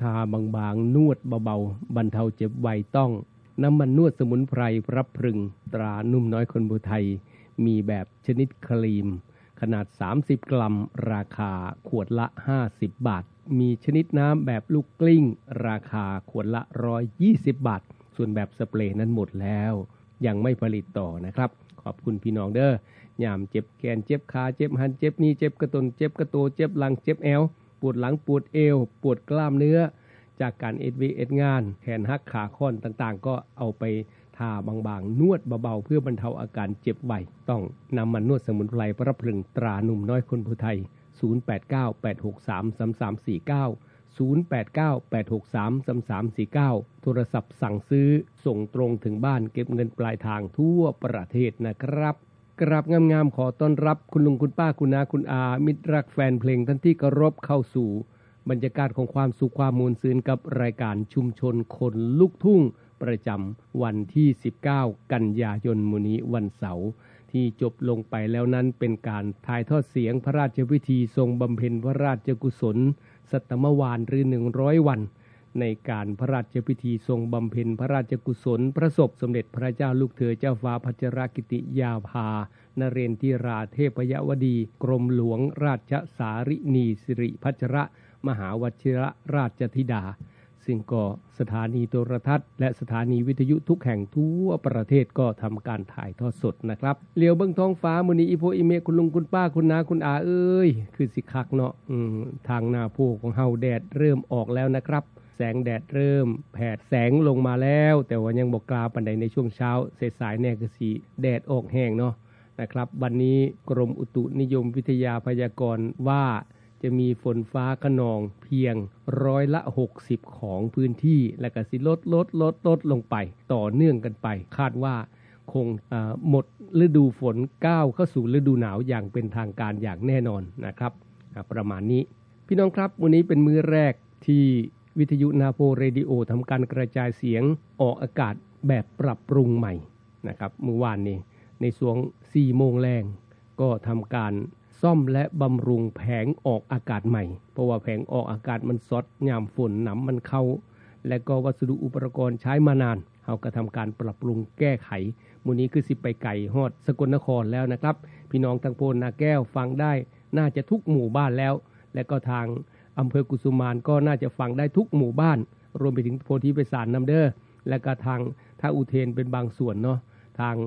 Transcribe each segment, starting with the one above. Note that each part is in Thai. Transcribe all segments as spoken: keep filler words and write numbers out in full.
ทาบางๆนวดเบาๆบรรเทาเจ็บไวต้องน้ำมันนวดสมุนไพรพรับพรึงตรานุ่มน้อยคนบุไทยมีแบบชนิดครีมขนาดสามสิบกรัมราคาขวดละห้าสิบบาทมีชนิดน้ำแบบลูกกลิ้งราคาขวดละหนึ่งร้อยยี่สิบบาทส่วนแบบสเปรย์นั้นหมดแล้วยังไม่ผลิตต่อนะครับขอบคุณพี่น้องเด้อยามเจ็บแขนเจ็บขาเจ็บหันเจ็บนี่เจ็บกระตนเจ็บกระโตเจ็บหลังเจ็บแอวปวดหลังปวดเอวปวดกล้ามเนื้อจากการเอ็ดวีเอ็ดงานแขนหักขาค้อนต่างๆก็เอาไปทาบางๆนวดเบาๆเพื่อบรรเทาอาการเจ็บไวต้องนำมันนวดสมุนไพรพระพรึงตราหนุ่มน้อยคนผู้ไทยศูนย์ แปด เก้า แปด หก สาม สาม สาม สี่ เก้า ศูนย์ แปด เก้า แปด หก สาม สาม สาม สี่ เก้าโทรศัพท์สั่งซื้อส่งตรงถึงบ้านเก็บเงินปลายทางทั่วประเทศนะครับกราบงามๆขอต้อนรับคุณลุงคุณป้าคุณนาคุณอามิตรรักแฟนเพลงท่านที่เคารพเข้าสู่บรรยากาศของความสุขความมูลซื่นกับรายการชุมชนคนลูกทุ่งประจำวันที่สิบเก้ากันยายนมื้อนี้วันเสาร์ที่จบลงไปแล้วนั้นเป็นการถ่ายทอดเสียงพระราชพิธีทรงบำเพ็ญพระราชกุศลสัตมวาลหรือหนึ่งร้อยวันในการพระราชพิธีทรงบำเพ็ญพระราชกุศลพระศพสมเด็จพระเจ้าลูกเธอเจ้าฟ้าพัชรกิติยาภานเรนทิราเทพยวดีกรมหลวงราชสารินีสิริพัชรมหาวชิรราชธิดาซึ่งก็สถานีโทรทัศน์และสถานีวิทยุทุกแห่งทั่วประเทศก็ทำการถ่ายทอดสดนะครับเลี้ยวเบิ่งท้องฟ้ามื้อนี้อีโพอีเมคุณลุงคุณป้าคุณนาคุณอาเอ้ยคือสิคักเนาะอืมทางหน้าโพของเฮาแดดเริ่มออกแล้วนะครับแสงแดดเริ่มแผดแสงลงมาแล้วแต่ว่ายังบ่กล้าปานใดในช่วงเช้าสายๆแน่ก็สิแดดออกแห้งเนาะนะครับวันนี้กรมอุตุนิยมวิทยาพยากรณ์ว่าจะมีฝนฟ้าคะนองเพียงร้อยละหกสิบของพื้นที่และก็สิลดลดลดลดลงไปต่อเนื่องกันไปคาดว่าคงหมดฤดูฝนก้าวเข้าสู่ฤดูหนาวอย่างเป็นทางการอย่างแน่นอนนะครับประมาณนี้พี่น้องครับวันนี้เป็นมื้อแรกที่วิทยุนาโพเรดิโอทำการกระจายเสียงออกอากาศแบบปรับปรุงใหม่นะครับเมื่อวานนี้ในช่วงสี่โมงแรงก็ทำการซ่อมและบำรุงแผงออกอากาศใหม่เพราะว่าแผงออกอากาศมันซดยามฝนหนำมันเข้าและก็วัสดุอุปกรณ์ใช้มานานเฮาก็ทำการปรับปรุงแก้ไขมื้อนี้คือสิไปไกลฮอดสกลนครแล้วนะครับพี่น้องทางโพนนาแก้วฟังได้น่าจะทุกหมู่บ้านแล้วและก็ทางอำเภอกุสุมานก็น่าจะฟังได้ทุกหมู่บ้านรวมไปถึงโพธิไพศาลนำเด้อและก็ทางท่าอุเทนเป็นบางส่วนเนาะทาง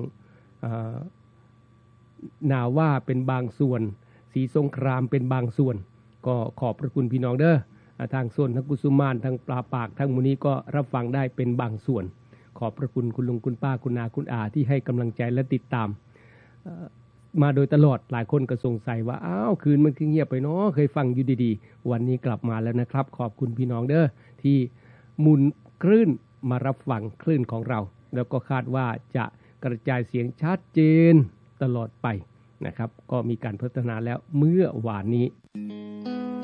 นาว่าเป็นบางส่วนศรีสงครามเป็นบางส่วนก็ขอบพระคุณพี่น้องเด้อทางส่วนทางกุสุมานทางปลาปากทางมูนี้ก็รับฟังได้เป็นบางส่วนขอบพระคุณคุณลุงคุณป้าคุณนาคุณอาที่ให้กำลังใจและติดตามมาโดยตลอดหลายคนก็สงสัยว่าอ้าวคืนมันคือเงียบไปเนาะเคยฟังอยู่ดีๆวันนี้กลับมาแล้วนะครับขอบคุณพี่น้องเด้อที่หมุนคลื่นมารับฟังคลื่นของเราแล้วก็คาดว่าจะกระจายเสียงชัดเจนตลอดไปนะครับก็มีการพัฒนาแล้วเมื่อวานนี้